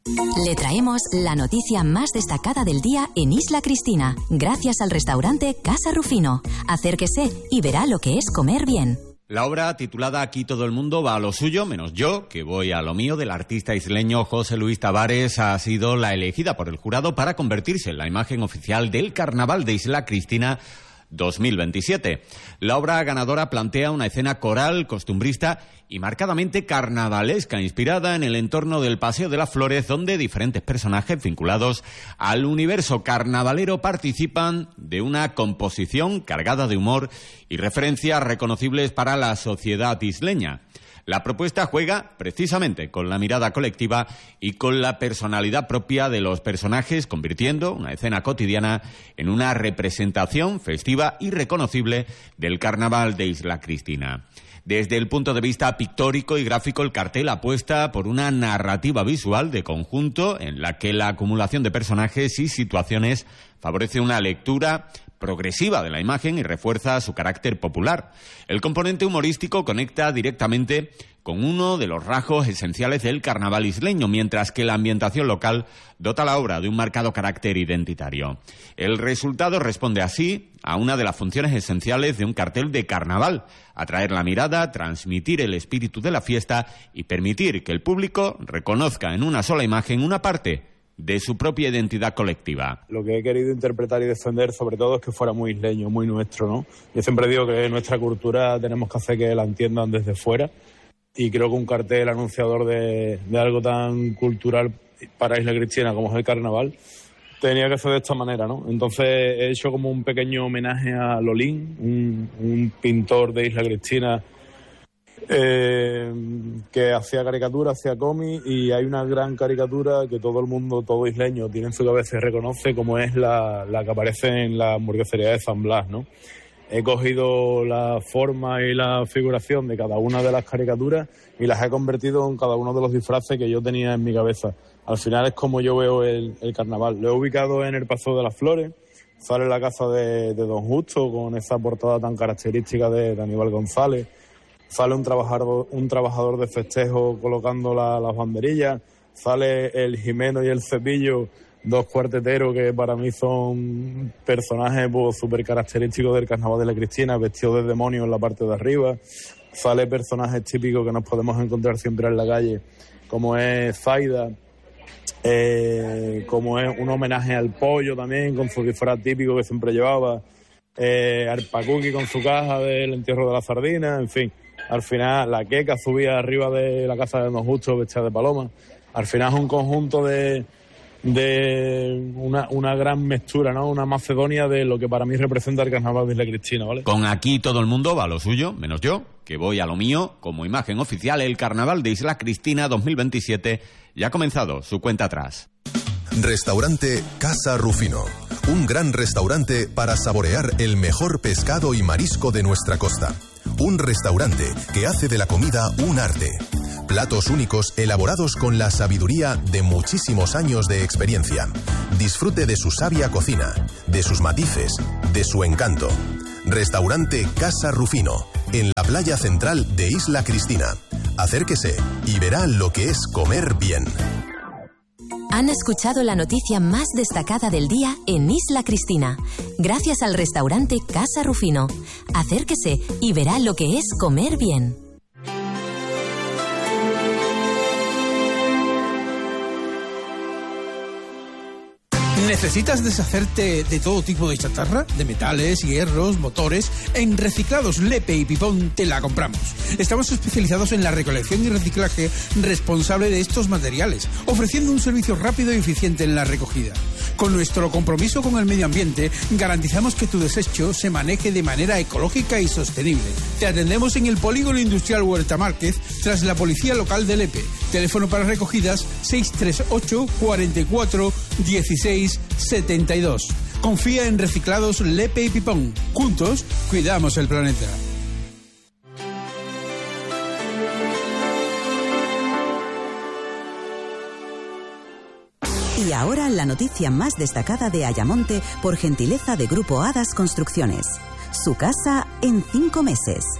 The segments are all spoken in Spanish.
Le traemos la noticia más destacada del día en Isla Cristina, gracias al restaurante Casa Rufino. Acérquese y verá lo que es comer bien. La obra, titulada Aquí todo el mundo va a lo suyo, menos yo, que voy a lo mío, del artista isleño José Luis Tavares, ha sido la elegida por el jurado para convertirse en la imagen oficial del Carnaval de Isla Cristina 2027. La obra ganadora plantea una escena coral, costumbrista y marcadamente carnavalesca, inspirada en el entorno del Paseo de las Flores, donde diferentes personajes vinculados al universo carnavalero participan de una composición cargada de humor y referencias reconocibles para la sociedad isleña. La propuesta juega precisamente con la mirada colectiva y con la personalidad propia de los personajes, convirtiendo una escena cotidiana en una representación festiva y reconocible del Carnaval de Isla Cristina. Desde el punto de vista pictórico y gráfico, el cartel apuesta por una narrativa visual de conjunto en la que la acumulación de personajes y situaciones favorece una lectura progresiva de la imagen y refuerza su carácter popular. El componente humorístico conecta directamente con uno de los rasgos esenciales del carnaval isleño, mientras que la ambientación local dota la obra de un marcado carácter identitario. El resultado responde así a una de las funciones esenciales de un cartel de carnaval: atraer la mirada, transmitir el espíritu de la fiesta y permitir que el público reconozca en una sola imagen una parte de su propia identidad colectiva. Lo que he querido interpretar y defender sobre todo es que fuera muy isleño, muy nuestro, ¿no? Yo siempre digo que nuestra cultura tenemos que hacer que la entiendan desde fuera, y creo que un cartel anunciador de algo tan cultural para Isla Cristina como es el carnaval tenía que ser de esta manera, ¿no? Entonces he hecho como un pequeño homenaje a Lolín, un pintor de Isla Cristina que hacía caricatura, hacía cómic, y hay una gran caricatura que todo el mundo, todo isleño, tiene en su cabeza y reconoce, como es la que aparece en la hamburguesería de San Blas, ¿no? He cogido la forma y la figuración de cada una de las caricaturas y las he convertido en cada uno de los disfraces que yo tenía en mi cabeza. Al final es como yo veo el carnaval. Lo he ubicado en el Paseo de las Flores, sale la casa de Don Justo con esa portada tan característica de Aníbal González. Sale un trabajador de festejo colocando las banderillas, sale el Jimeno y el Cepillo, dos cuarteteros que para mí son personajes súper característicos del Carnaval de la Cristina, vestidos de demonio en la parte de arriba. Sale personajes típicos que nos podemos encontrar siempre en la calle, como es Zaida, como es un homenaje al pollo también, con su disfraz típico que siempre llevaba, Arpacuqui con su caja del entierro de la sardina, en fin. Al final la queca subía arriba de la casa de Don Justo vestida de paloma. Al final es un conjunto de una gran mezcla, ¿no? Una Macedonia de lo que para mí representa el Carnaval de Isla Cristina, ¿vale? Con Aquí todo el mundo va a lo suyo, menos yo, que voy a lo mío. Como imagen oficial, el Carnaval de Isla Cristina 2027 ya ha comenzado su cuenta atrás. Restaurante Casa Rufino. Un gran restaurante para saborear el mejor pescado y marisco de nuestra costa. Un restaurante que hace de la comida un arte. Platos únicos elaborados con la sabiduría de muchísimos años de experiencia. Disfrute de su sabia cocina, de sus matices, de su encanto. Restaurante Casa Rufino, en la playa central de Isla Cristina. Acérquese y verá lo que es comer bien. Han escuchado la noticia más destacada del día en Isla Cristina, gracias al restaurante Casa Rufino. Acérquese y verá lo que es comer bien. ¿Necesitas deshacerte de todo tipo de chatarra? De metales, hierros, motores. En Reciclados Lepe y Pipón te la compramos. Estamos especializados en la recolección y reciclaje responsable de estos materiales, ofreciendo un servicio rápido y eficiente en la recogida. Con nuestro compromiso con el medio ambiente, garantizamos que tu desecho se maneje de manera ecológica y sostenible. Te atendemos en el Polígono Industrial Huerta Márquez, tras la Policía Local de Lepe. Teléfono para recogidas 638 44 16 72. Confía en Reciclados Lepe y Pipón. Juntos, cuidamos el planeta. Y ahora la noticia más destacada de Ayamonte por gentileza de Grupo Hadas Construcciones. Su casa en 5 meses.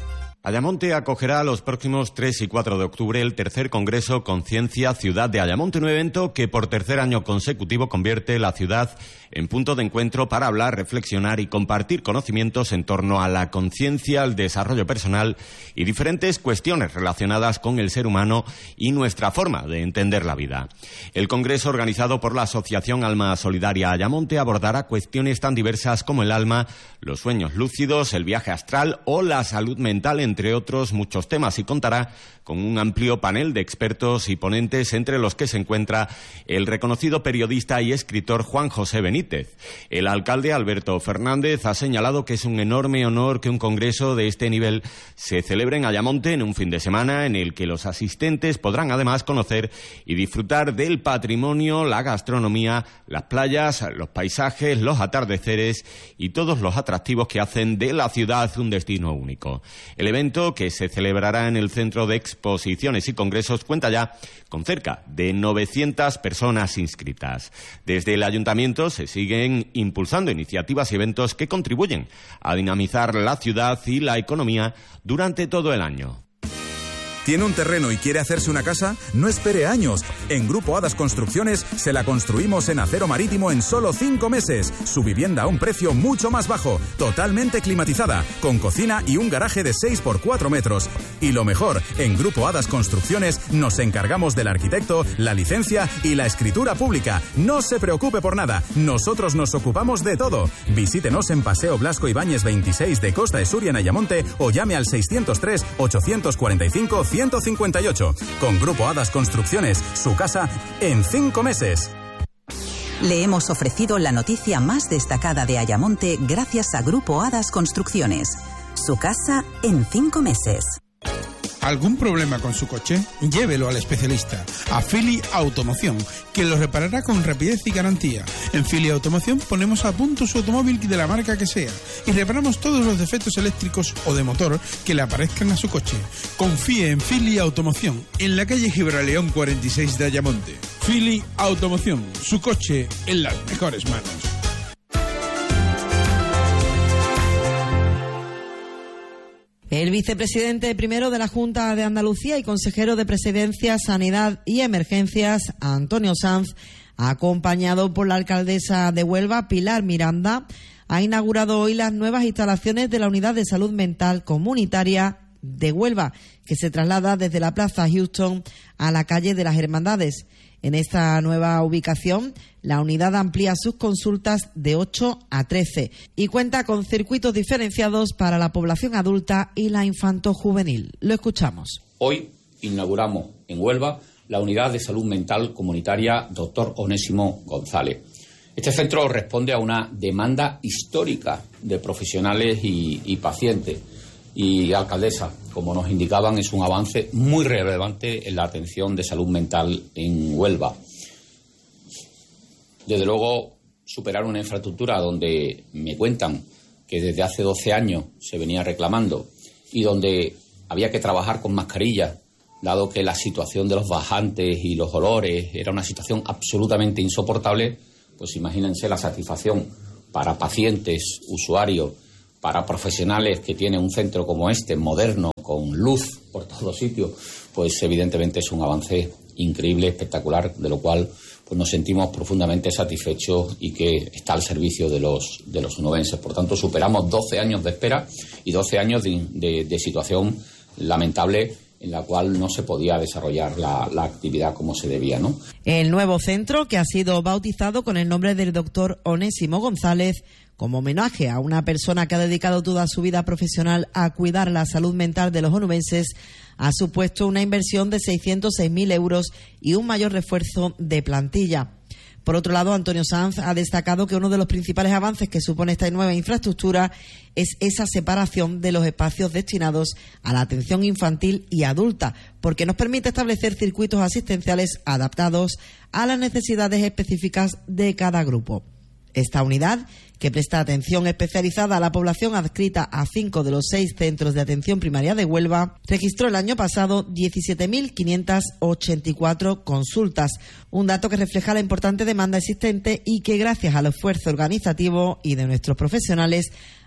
Ayamonte acogerá los próximos 3 y 4 de octubre el tercer Congreso Conciencia Ciudad de Ayamonte, un evento que por tercer año consecutivo convierte la ciudad en punto de encuentro para hablar, reflexionar y compartir conocimientos en torno a la conciencia, el desarrollo personal y diferentes cuestiones relacionadas con el ser humano y nuestra forma de entender la vida. El Congreso, organizado por la Asociación Alma Solidaria Ayamonte, abordará cuestiones tan diversas como el alma, los sueños lúcidos, el viaje astral o la salud mental, entre otros muchos temas, y contará con un amplio panel de expertos y ponentes, entre los que se encuentra el reconocido periodista y escritor Juan José Benítez. El alcalde Alberto Fernández ha señalado que es un enorme honor que un congreso de este nivel se celebre en Ayamonte en un fin de semana en el que los asistentes podrán además conocer y disfrutar del patrimonio, la gastronomía, las playas, los paisajes, los atardeceres y todos los atractivos que hacen de la ciudad un destino único. El evento, que se celebrará en el Centro de Exposiciones y Congresos, cuenta ya con cerca de 900 personas inscritas. Desde el Ayuntamiento se siguen impulsando iniciativas y eventos que contribuyen a dinamizar la ciudad y la economía durante todo el año. ¿Tiene un terreno y quiere hacerse una casa? No espere años. En Grupo Hadas Construcciones se la construimos en acero marítimo en solo 5 meses. Su vivienda a un precio mucho más bajo, totalmente climatizada, con cocina y un garaje de 6 por 4 metros. Y lo mejor, en Grupo Hadas Construcciones nos encargamos del arquitecto, la licencia y la escritura pública. No se preocupe por nada, nosotros nos ocupamos de todo. Visítenos en Paseo Blasco Ibáñez 26 de Costa de Suria en Ayamonte o llame al 603 845 158. Con Grupo Hadas Construcciones, su casa en 5 meses. Le hemos ofrecido la noticia más destacada de Ayamonte gracias a Grupo Hadas Construcciones. Su casa en 5 meses. ¿Algún problema con su coche? Llévelo al especialista, a Fili Automoción, que lo reparará con rapidez y garantía. En Fili Automoción ponemos a punto su automóvil de la marca que sea y reparamos todos los defectos eléctricos o de motor que le aparezcan a su coche. Confíe en Fili Automoción, en la calle Gibraleón 46 de Ayamonte. Fili Automoción, su coche en las mejores manos. El vicepresidente primero de la Junta de Andalucía y consejero de Presidencia, Sanidad y Emergencias, Antonio Sanz, acompañado por la alcaldesa de Huelva, Pilar Miranda, ha inaugurado hoy las nuevas instalaciones de la Unidad de Salud Mental Comunitaria de Huelva, que se traslada desde la Plaza Houston a la calle de las Hermandades. En esta nueva ubicación, la unidad amplía sus consultas de 8 a 13 y cuenta con circuitos diferenciados para la población adulta y la infanto-juvenil. Lo escuchamos. Hoy inauguramos en Huelva la Unidad de Salud Mental Comunitaria Dr. Onésimo González. Este centro responde a una demanda histórica de profesionales y pacientes. Y, alcaldesa, como nos indicaban, es un avance muy relevante en la atención de salud mental en Huelva. Desde luego, superar una infraestructura donde me cuentan que desde hace 12 años se venía reclamando y donde había que trabajar con mascarillas, dado que la situación de los bajantes y los olores era una situación absolutamente insoportable, pues imagínense la satisfacción para pacientes, usuarios, para profesionales que tienen un centro como este, moderno, con luz por todos sitios, pues evidentemente es un avance increíble, espectacular, de lo cual pues nos sentimos profundamente satisfechos y que está al servicio de los onubenses. Por tanto, superamos 12 años de espera y 12 años de situación lamentable en la cual no se podía desarrollar la actividad como se debía, ¿no? El nuevo centro, que ha sido bautizado con el nombre del doctor Onésimo González, como homenaje a una persona que ha dedicado toda su vida profesional a cuidar la salud mental de los onubenses, ha supuesto una inversión de 606.000 euros y un mayor refuerzo de plantilla. Por otro lado, Antonio Sanz ha destacado que uno de los principales avances que supone esta nueva infraestructura es esa separación de los espacios destinados a la atención infantil y adulta, porque nos permite establecer circuitos asistenciales adaptados a las necesidades específicas de cada grupo. Esta unidad, que presta atención especializada a la población adscrita a 5 de los 6 centros de atención primaria de Huelva, registró el año pasado 17.584 consultas, un dato que refleja la importante demanda existente y que, gracias al esfuerzo organizativo y de nuestros profesionales,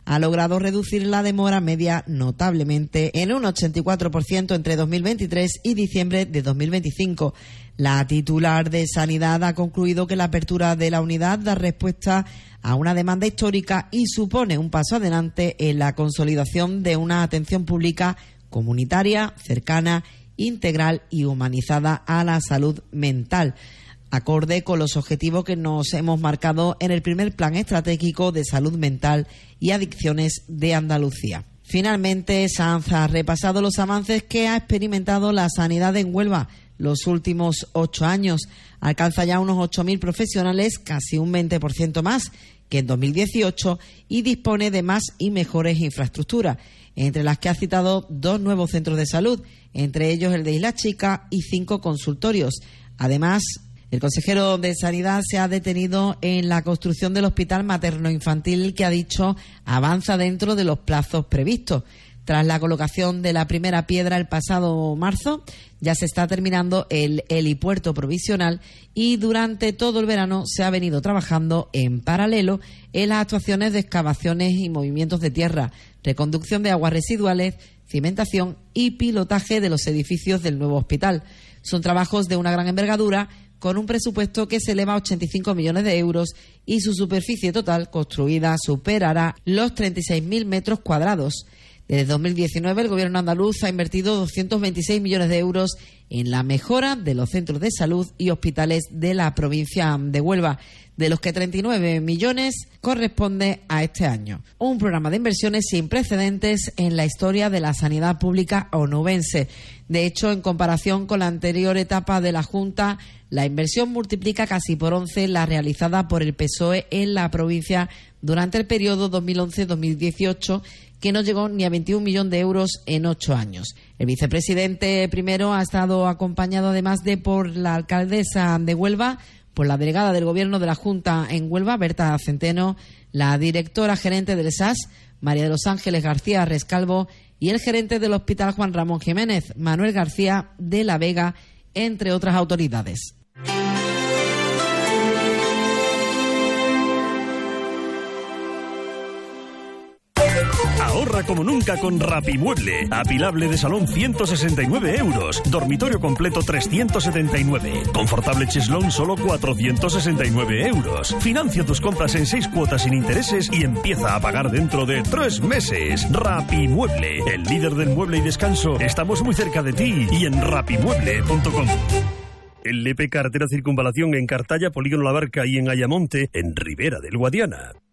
ha logrado reducir la demora media notablemente en un 84% entre 2023 y diciembre de 2025. La titular de Sanidad ha concluido que la apertura de la unidad da respuesta a una demanda histórica y supone un paso adelante en la consolidación de una atención pública comunitaria, cercana, integral y humanizada a la salud mental, acorde con los objetivos que nos hemos marcado en el primer Plan Estratégico de Salud Mental y Adicciones de Andalucía. Finalmente, Sanz ha repasado los avances que ha experimentado la sanidad en Huelva los últimos 8 años. Alcanza ya unos 8.000 profesionales, casi un 20% más que en 2018, y dispone de más y mejores infraestructuras, entre las que ha citado 2 nuevos centros de salud, entre ellos el de Isla Chica y 5 consultorios. Además, el consejero de Sanidad se ha detenido en la construcción del hospital materno-infantil que, ha dicho, avanza dentro de los plazos previstos. Tras la colocación de la primera piedra el pasado marzo, ya se está terminando el helipuerto provisional y durante todo el verano se ha venido trabajando en paralelo en las actuaciones de excavaciones y movimientos de tierra, reconducción de aguas residuales, cimentación y pilotaje de los edificios del nuevo hospital. Son trabajos de una gran envergadura, con un presupuesto que se eleva a 85 millones de euros y su superficie total construida superará los 36.000 metros cuadrados. Desde 2019 el Gobierno andaluz ha invertido 226 millones de euros en la mejora de los centros de salud y hospitales de la provincia de Huelva, de los que 39 millones corresponde a este año. Un programa de inversiones sin precedentes en la historia de la sanidad pública onubense. De hecho, en comparación con la anterior etapa de la Junta, la inversión multiplica casi por 11 la realizada por el PSOE en la provincia durante el periodo 2011-2018, que no llegó ni a 21 millones de euros en 8 años. El vicepresidente primero ha estado acompañado además de por la alcaldesa de Huelva, por la delegada del Gobierno de la Junta en Huelva, Berta Centeno, la directora gerente del SAS, María de los Ángeles García Rescalvo, y el gerente del Hospital Juan Ramón Jiménez, Manuel García de la Vega, entre otras autoridades. Ahorra como nunca con Rapimueble. Apilable de salón 169 euros. Dormitorio completo 379. Confortable cheslón solo 469 euros. Financia tus compras en 6 cuotas sin intereses y empieza a pagar dentro de 3 meses. Rapimueble, el líder del mueble y descanso. Estamos muy cerca de ti y en rapimueble.com. El LP Carretera Circunvalación en Cartaya, Polígono La Barca y en Ayamonte, en Ribera del Guadiana.